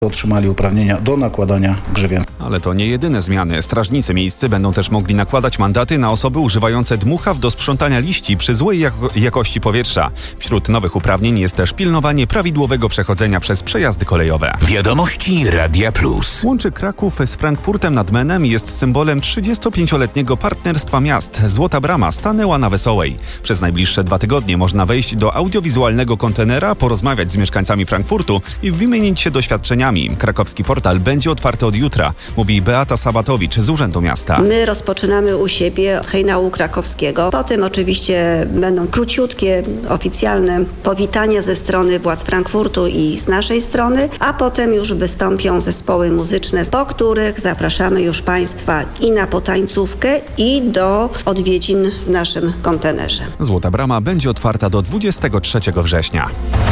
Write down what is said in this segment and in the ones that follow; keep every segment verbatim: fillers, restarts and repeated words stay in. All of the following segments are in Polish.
otrzymali uprawnienia do nakładania grzywien. Ale to nie jedyne zmiany. Strażnicy miejscy będą też mogli nakładać mandaty na osoby używające dmuchaw do sprzątania liści przy złej jako- jakości powietrza. Wśród nowych uprawnień jest też pilnowanie prawidłowego przechodzenia przez przejazdy kolejowe. Wiadomości Radia Plus. Łączy Kraków z Frankfurtem nad Menem i jest symbolem trzydziestopięcioletniego partnerstwa miast. Złota Brama stanęła na Wesołej. Przez najbliższe dwa tygodnie można wejść do audiowizualnego kontenera, porozmawiać z mieszkańcami Frankfurtu i wymienić się doświadczeniami. Krakowski portal będzie otwarty od jutra, mówi Beata Sabatowicz z Urzędu Miasta. My rozpoczynamy u siebie od hejnału krakowskiego. Potem oczywiście będą króciutkie, oficjalne powitania ze strony władz Frankfurtu i z naszej strony, a potem już wystąpią zespoły muzyczne, po których zapraszamy już Państwa i na potańcówkę, i do odwiedzin w naszym kontenerze. Złota Brama będzie otwarta do dwudziestego trzeciego września.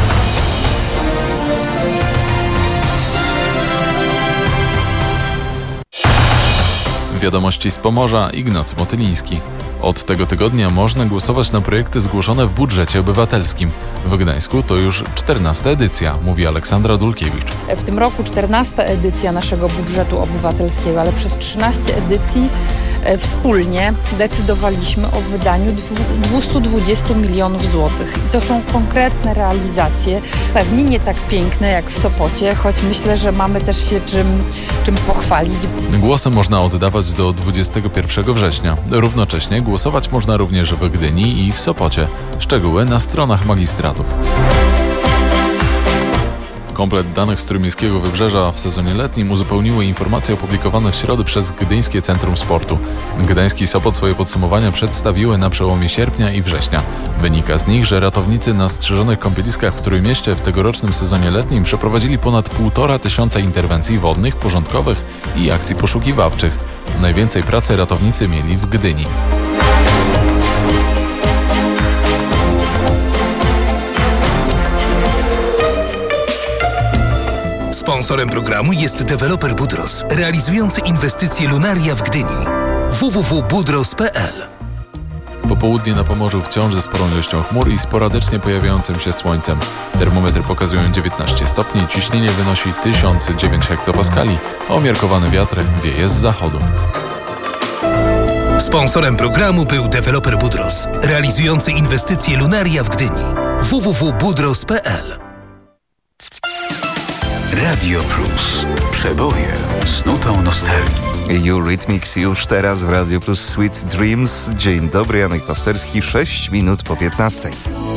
Wiadomości z Pomorza, Ignacy Motyliński. Od tego tygodnia można głosować na projekty zgłoszone w budżecie obywatelskim. W Gdańsku to już czternasta edycja, mówi Aleksandra Dulkiewicz. W tym roku czternasta edycja naszego budżetu obywatelskiego, ale przez trzynaście edycji wspólnie decydowaliśmy o wydaniu dwieście dwadzieścia milionów złotych. I to są konkretne realizacje, pewnie nie tak piękne jak w Sopocie, choć myślę, że mamy też się czym, czym pochwalić. Głosy można oddawać do dwudziestego pierwszego września. Równocześnie głosować można również w Gdyni i w Sopocie. Szczegóły na stronach magistratów. Komplet danych z Trójmiejskiego Wybrzeża w sezonie letnim uzupełniły informacje opublikowane w środę przez Gdyńskie Centrum Sportu. Gdański i Sopot swoje podsumowania przedstawiły na przełomie sierpnia i września. Wynika z nich, że ratownicy na strzeżonych kąpieliskach w Trójmieście w tegorocznym sezonie letnim przeprowadzili ponad półtora tysiąca interwencji wodnych, porządkowych i akcji poszukiwawczych. Najwięcej pracy ratownicy mieli w Gdyni. Sponsorem programu jest deweloper Budros, realizujący inwestycje Lunaria w Gdyni. w w w kropka budros kropka p l. Popołudnie na Pomorzu wciąż ze sporą ilością chmur i sporadycznie pojawiającym się słońcem. Termometry pokazują dziewiętnaście stopni, ciśnienie wynosi tysiąc dziewięć hektopaskali, a umiarkowany wiatr wieje z zachodu. Sponsorem programu był deweloper Budros, realizujący inwestycje Lunaria w Gdyni. w w w kropka budros kropka p l. Radio Plus. Przeboje z nutą nostalgii. Eurythmics już teraz w Radio Plus Sweet Dreams. Dzień dobry, Janek Pasterski, sześć minut po piętnastej.